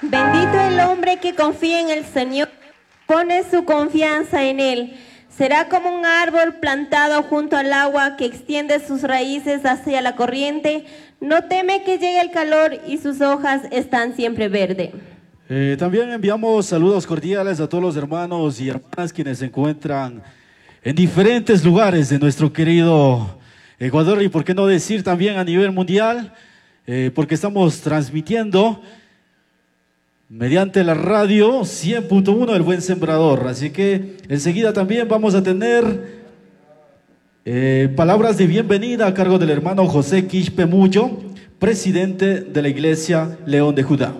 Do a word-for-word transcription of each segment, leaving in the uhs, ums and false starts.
Bendito el hombre que confía en el Señor, pone su confianza en Él. Será como un árbol plantado junto al agua que extiende sus raíces hacia la corriente. No teme que llegue el calor y sus hojas están siempre verdes. Eh, también enviamos saludos cordiales a todos los hermanos y hermanas quienes se encuentran en diferentes lugares de nuestro querido Ecuador y por qué no decir también a nivel mundial, eh, porque estamos transmitiendo mediante la radio cien punto uno El Buen Sembrador. Así que enseguida también vamos a tener eh, palabras de bienvenida a cargo del hermano José Quispe Muyo, presidente de la Iglesia León de Judá.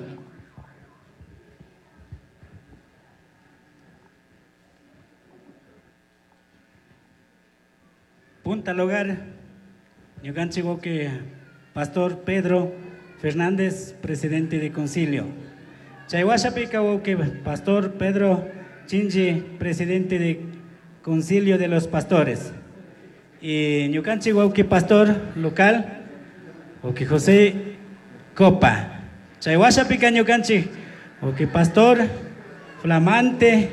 Punta lugar, yo canchigo que Pastor Pedro Fernández, presidente de concilio. Chayhuachapica que Pastor Pedro Chinji, presidente de concilio de los pastores. Y yo canchigo que pastor local, o que José Copa. Chayhuachapica yo canchi, o que pastor flamante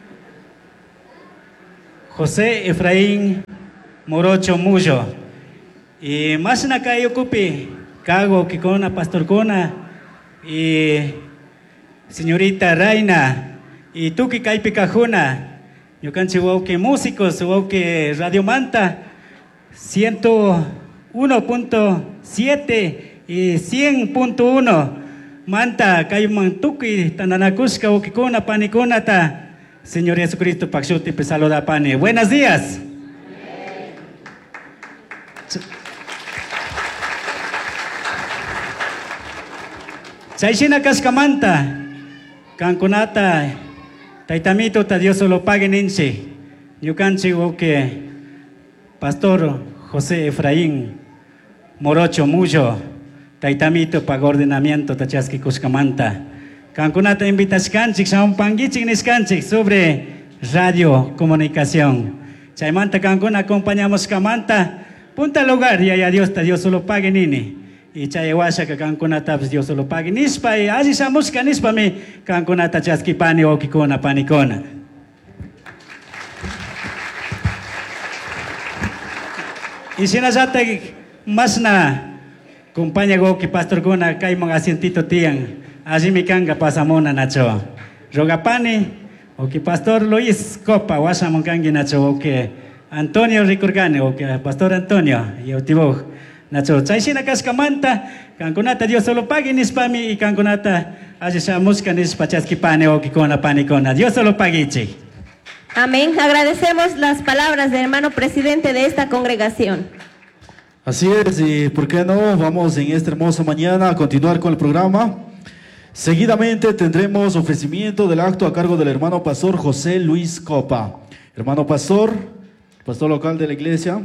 José Efraín Morocho Muyo. Y más en acá yo ocupe cago que con pastor Cona y señorita Reina y tú que caipi cajuna. Yo canchi que músicos o que Radio Manta ciento uno punto siete y cien punto uno Manta cayumantuki tananakushka o que con panicona ta Señor Jesucristo paxuti pesaloda pane. Buenos días. Chayshina kaskamanta kankunata taitamito ta Dios lo pague ninche yukanchi que pastor José Efraín Morocho Muyo taitamito para ordenamiento tachaski kuskamanta kankunata invitashkanchik shampangichik niskanchik sobre radio comunicación chaymanta kankuna acompañamos kamanta punta lugar y a Dios ta Dios lo pague nini y chayewasha que kankunata Dios lo pague nispa y así samusca nispa mi kankunata chaskipani o kikona panikona. Y si nasata más na compañía go que pastor gona caimon asientito tian así mi kanga pasamona nacho rogapani o que pastor Luis Copa wasamon kangi nacho o que Antonio Ricurgane o que pastor Antonio y otibo nacho chayshina kaskamanta kankunata Dios solo pague nispami y kankunata así samusca nispa chaskipani o kikona panikona Dios solo pague chi. Amén. Agradecemos las palabras del hermano presidente de esta congregación. Así es, y por qué no, vamos en esta hermosa mañana a continuar con el programa. Seguidamente tendremos ofrecimiento del acto a cargo del hermano pastor José Luis Copa. Hermano pastor, pastor local de la iglesia.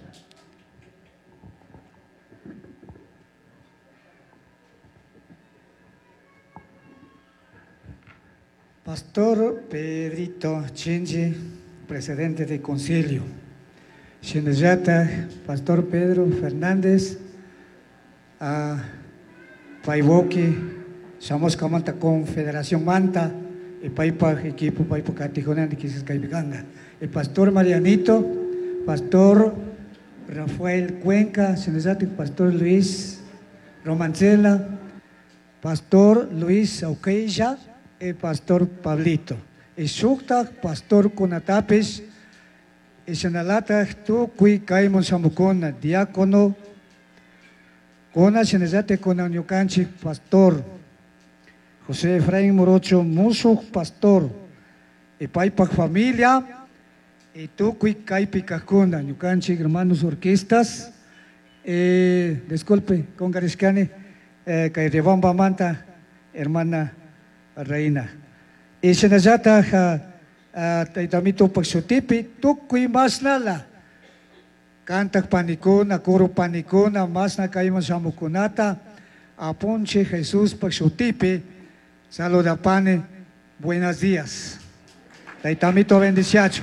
Pastor Pedrito Chinji, presidente de concilio. Shinajata, Pastor Pedro Fernández, a Paiboki, Shamos Kamanta Confederación Manta, y Paipa equipo Paipa Catijonan de Quisas Caibiganga. El Pastor Marianito, Pastor Rafael Cuenca, Shinajata, Pastor Luis Romancela, Pastor Luis Auqueya, el Pastor Pablito. Y Shukta, Pastor Kunatapes, y Shanalata, tu kui caimon samukona, diácono, Kona Shenezate Kona Nyukanchi, Pastor José Efraín Morocho Musu, Pastor, y Paipak Familia, y tu kui caipi kakuna, Nyukanchi, hermanos orquestas, eh, disculpe, con Gariscane, eh, Kairevamba Manta, hermana Reina. Y Shenezata, Taitamito Paxotipi, tukui mas nala. Cantak panicona, coro panicona, mas na caimon samukunata, aponche Jesús Paxotipi, saludapane, buenos días. Taitamito bendiciacho.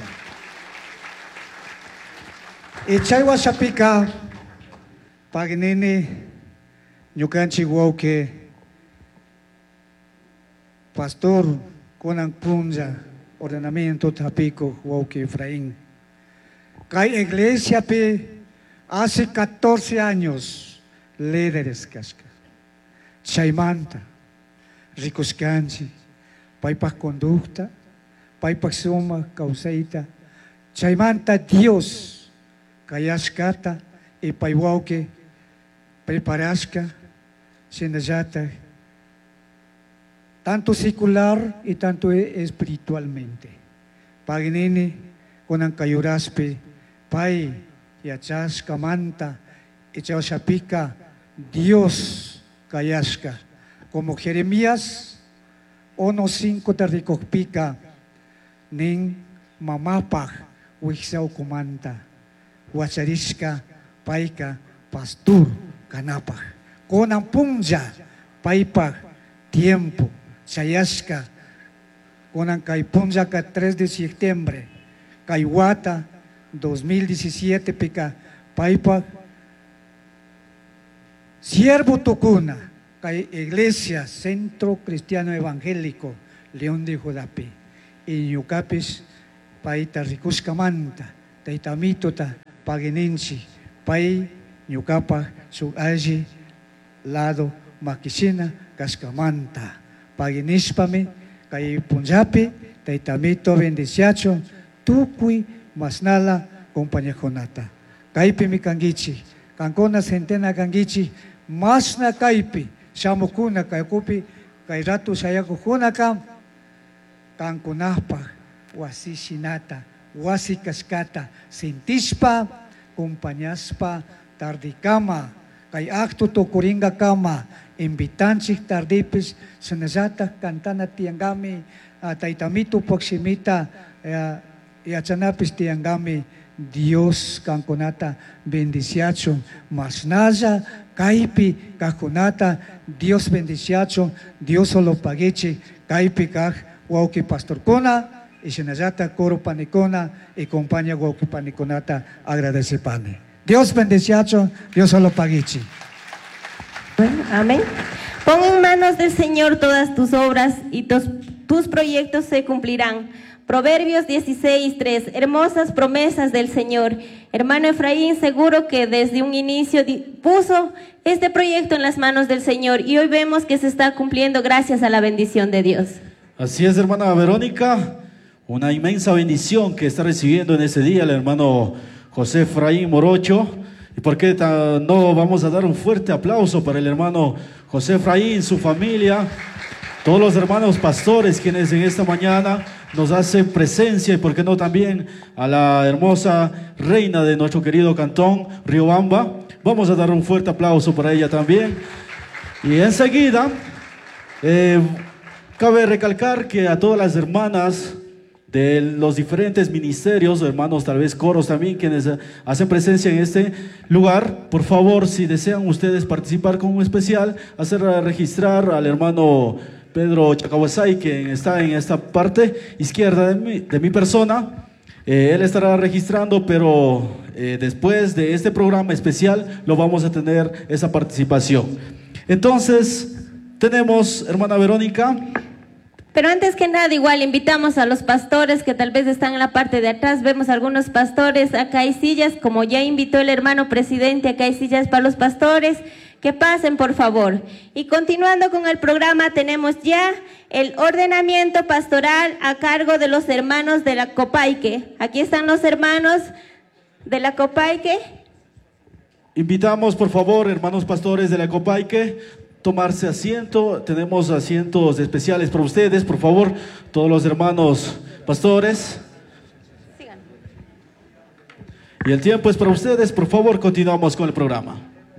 Y chaywa sapika, pagnini, nyukanchi woke, pastor Conan Punja, ordenamiento Tapico, Wauki Efraín. Kay iglesia pe hace catorce años, líderes casca. Chaimanta, ricoscanchi, paipas conducta, paipas suma, causeita. Chaimanta Dios, kayashkata, y paiwauke, preparasca, sinajata, tanto secular y tanto espiritualmente. Paginini, con ancayuraspe, pai, yachas, kamanta, echaushapika, Dios, kayashka, como Jeremías, ono cinco taricocpica, nin mamapaj, wixau kumanta, wacharishka, paika, pastur, kanapaj, con ampunja, paipaj, tiempo, chayashka, con ancaipunja ka tres de septiembre, Kaiwata, dos mil diecisiete, pica, paipaj, siervo tocuna, kay iglesia, Centro Cristiano Evangélico, León de Jodapi, y Yucapis, paita ricuscamanta, taitamítota, paginenchi, pai, Yucapa, su allí, lado, maquicina, cascamanta, paginispame, kay punjapi, taitamito bendiciacho, tukui, masnala, compañía jonata. Kaipi mi kangichi, kankona centena kangichi, masna kaipi, shamukuna kaikupi, kairatu sayaku hunaka, kankunapa, wasi shinata, wasi kaskata, sintispa, compañaspa, tardikama, kay acto to kuringa kama, invitanchik tardipis, sanazata kantana tiangami, taitamito poksimita, yachanapis tiangami, Dios kankunata bendiciacho, masnaza, kaipi kakunata, Dios bendiciacho, Dios solo pagichi, kaipi kaj, wauki pastor kona, y sanazata coro panicona, y compañía wauki paniconata, agradece pane. Dios bendiciacho, Dios solo pagichi. Amén. Pon en manos del Señor todas tus obras y tus, tus proyectos se cumplirán. Proverbios dieciséis, tres. Hermosas promesas del Señor. Hermano Efraín, seguro que desde un inicio puso este proyecto en las manos del Señor y hoy vemos que se está cumpliendo gracias a la bendición de Dios. Así es, hermana Verónica, una inmensa bendición que está recibiendo en ese día el hermano José Efraín Morocho. ¿Y por qué no vamos a dar un fuerte aplauso para el hermano José Efraín, su familia, todos los hermanos pastores quienes en esta mañana nos hacen presencia, y por qué no también a la hermosa reina de nuestro querido cantón, Riobamba? Vamos a dar un fuerte aplauso para ella también. Y enseguida, eh, cabe recalcar que a todas las hermanas de los diferentes ministerios, hermanos, tal vez coros también, quienes hacen presencia en este lugar, por favor, si desean ustedes participar con un especial, hacer registrar al hermano Pedro Chacahuasay, quien está en esta parte izquierda de mi, de mi persona. Eh, él estará registrando, pero eh, después de este programa especial lo vamos a tener esa participación. Entonces, tenemos, hermana Verónica. Pero antes que nada, igual invitamos a los pastores que tal vez están en la parte de atrás. Vemos algunos pastores, acá hay sillas, como ya invitó el hermano presidente, acá hay sillas para los pastores. Que pasen, por favor. Y continuando con el programa, tenemos ya el ordenamiento pastoral a cargo de los hermanos de la Copaique. Aquí están los hermanos de la Copaique. Invitamos, por favor, hermanos pastores de la Copaique, tomarse asiento. Tenemos asientos especiales para ustedes, por favor, todos los hermanos pastores. Sigan. Y el tiempo es para ustedes, por favor, continuamos con el programa.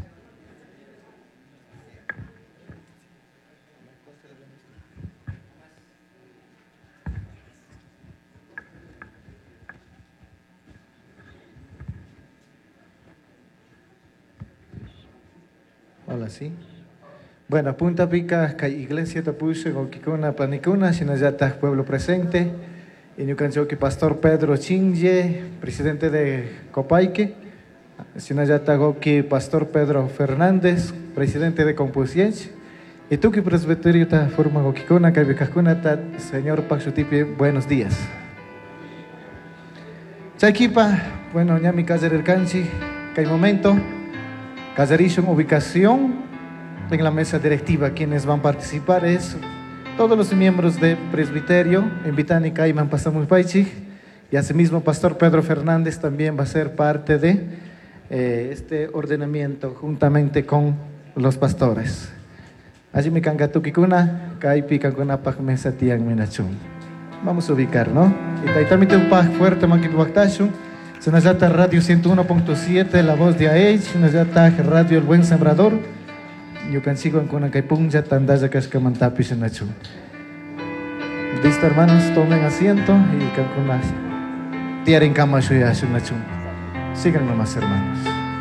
Hola, sí. Bueno, Punta Pica, iglesia Tapuche, Goquicuna, Panicuna, Sinayata, pueblo presente. Y yo canso que Pastor Pedro Chinje, presidente de Copaique. Sinayata Goqui, Pastor Pedro Fernández, presidente de Compusiencia. Y tú que presbiterio ta forma gokikuna, kaibikakuna ta, señor Paxutipi, buenos días. Chaikipa, bueno, ya mi casa del canchi, que hay momento, Casarizón, ubicación en la mesa directiva. Quienes van a participar es todos los miembros de presbiterio, invitan y Caiman pasamos Paichi, y asimismo Pastor Pedro Fernández también va a ser parte de eh, este ordenamiento juntamente con los pastores. Allí me canga tukikuna, Caipi canguna pag mesa tiang minachun. Vamos a ubicar, ¿no? Y taitamite un pag fuerte maquituactachun. Se nos llama Radio ciento uno punto siete, La Voz de Aech, se nos llama Radio El Buen Sembrador. Yo consigo en una caipung ya tandaya cascamantapi se nachu. Listo, hermanos, tomen asiento y cancunas. Tiaren cama suya se nachu. Sigan nomás, hermanos.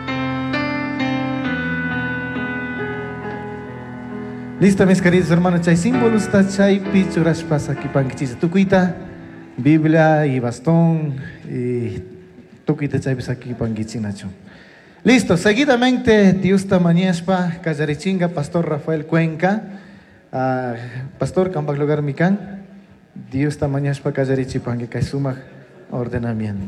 Listo, mis queridos hermanos, chay símbolos, chay pichuras pasa aquí panquichisa. Tucuita, Biblia y bastón y Tuquita chaypis aquí panguichinacho. Listo, seguidamente Tiusta Mañespa, Callarichinga, Pastor Rafael Cuenca, uh, Pastor Cambac Lugar Mican, Tiusta Mañespa, Callarichipangue, Kaisuma, ordenamiento.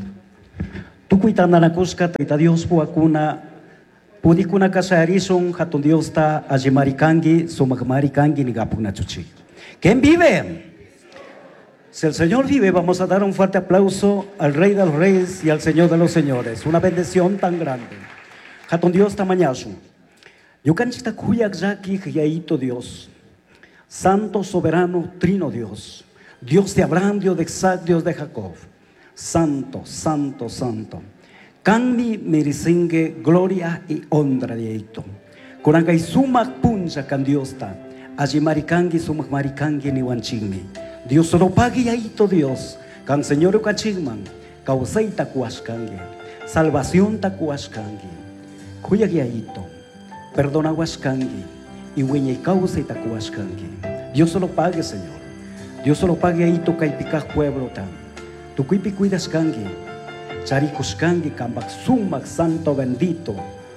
Tukuita nanakuska, taita Dios puakuna, pudikuna kasayarizon, hatun Dios ta ajimarikangi, sumagmarikangi, nigapunachuchi. ¿Quién vive? Si el Señor vive, vamos a dar un fuerte aplauso al Rey de los Reyes y al Señor de los Señores. Una bendición tan grande. Hatun Dios tamañazo. Yucanchita kuyak yaki yaito Dios. Santo, soberano, trino Dios. Dios de Abraham, Dios de Isaac, Dios de Jacob. Santo, santo, santo. Kanmi merisinge gloria y honra de eito. Kurangay sumak punja kan Dios ta. Ajimarikangi sumak marikangi ni wanchingmi. Dios solo pague yaito Dios, can Señor kachigman, causay tacuascangue, salvación tacuascangue, cuya yaito, perdona huascangue, y hueña y causa tacuascangue. Dios solo pague, Señor. Dios solo pague yaito caipicaj pueblo tan. Tu cuipi cuidas cangue, charicuscangue, cambak sumac santo bendito,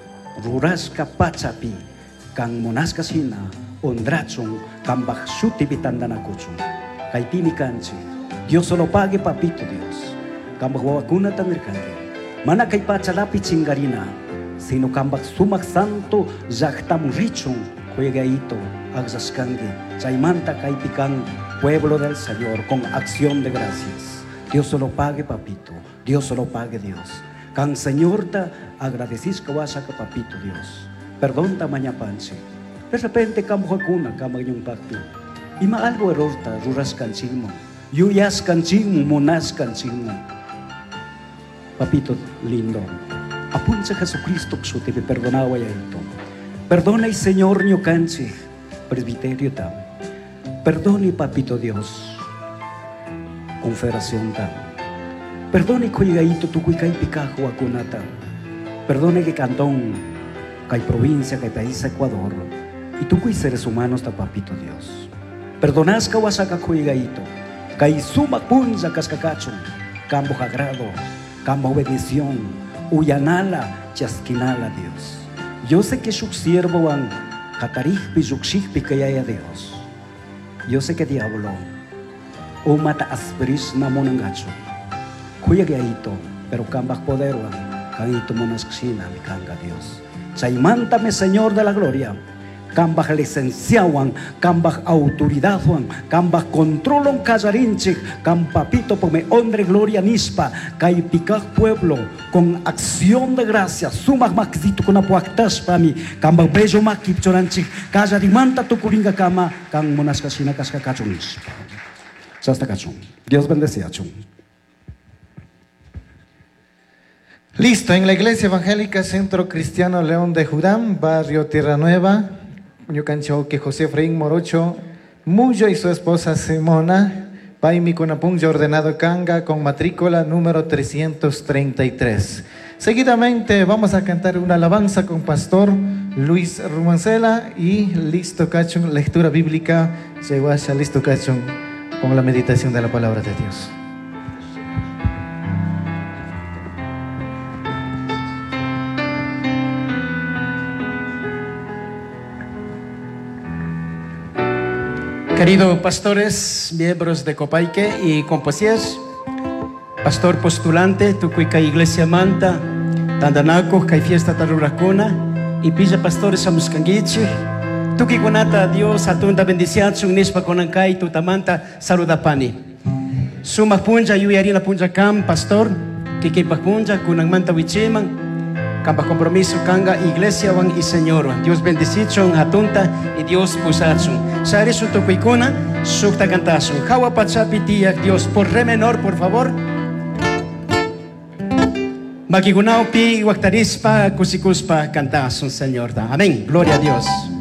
rurasca pachapi, can monasca sina, ondrachon, cambak shuti bitandanacuchun. Kaitini canchi, Dios solo pague papito Dios. Kambak wawakuna tamirkange. Mana kay pachalapi chingarina, sino kambak sumak santo yaktamurichon, juegaito, agzaskange, chaimanta kaipikan, pueblo del Señor, con acción de gracias. Dios solo pague papito, Dios solo pague Dios. Can Señor ta agradecís que vas a papito Dios. Perdón ta mañapanche. De repente kambakuna, kambak yung pacto. Y ma algo errorta, ruras canchismo, yuyas canchismo, monas canchismo. Papito lindo, apunta Jesucristo que su te perdonaba ya esto. Perdona y Señor ño canche, presbiterio tam. Perdone papito Dios, confederación tam. Perdone coigaito tu cuicay picajo acunata. Perdone que cantón, cay provincia, cay país Ecuador. Y tu cuy seres humanos ta papito Dios. Perdonas kawasaka kuigaito, kay suma punza cascacachon, cambo agrado, cambo bendición, uyanala, chasquinala Dios. Yo sé que su siervo van, katarihpi, yukshihpi, kayaya Dios. Yo sé que diablo, o mata asperis na monangacho, kuigaito, pero cambas poder van, kaito monaskina, mi canga Dios. Chaimántame, Señor de la gloria. Cambaj licenciawan, cambaj autoridadwan, cambaj controlon callarinche, campapito pome hombre gloria nispa, caipicaj pueblo, con acción de gracia, sumas maxito con apuactas para mí, cambaj bello maquip choranche, callarimanta tu curinga cama, can monascasina cascacachon nispa. Hasta cachón. Dios bendiga chum. Listo, en la Iglesia Evangélica Centro Cristiano León de Judá, barrio Tierra Nueva, yo cancho que José Efraín Morocho, Muyo y su esposa Simona, Paimi Cunapunja ordenado Canga con matrícula número trescientos treinta y tres. Seguidamente vamos a cantar una alabanza con Pastor Luis Rumancela y listo cachón, lectura bíblica, llegó a listo cachón con la meditación de la palabra de Dios. Queridos pastores, miembros de Copaique y Composías, pastor postulante, tucuica Iglesia Manta, Tandanaco, Kai Fiesta Taruracuna, y pilla pastores Samuscanguichi, tuki kunata Dios atunda bendición, nispa konankay tutamanta saludapani. Suma punja yuyarina punja kam pastor, kiki punja kunang manta wichiman, Campa compromiso kanga iglesia wan y señor. Dios bendicichon hatunta y Dios pusachon. Sari su tocuicuna, sukta cantason. Jawa pachapitia, Dios por re menor, por favor. Makigunao pi waktarispa kusikuspa cantason, Señor. Amén. Gloria a Dios.